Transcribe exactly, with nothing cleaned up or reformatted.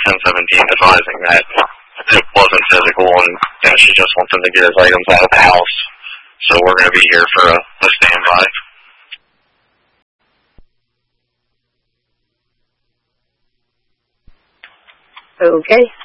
ten seventeen advising that it wasn't physical and you know, she just wants him to get his items out of the house. So we're going to be here for a, a standby. Okay.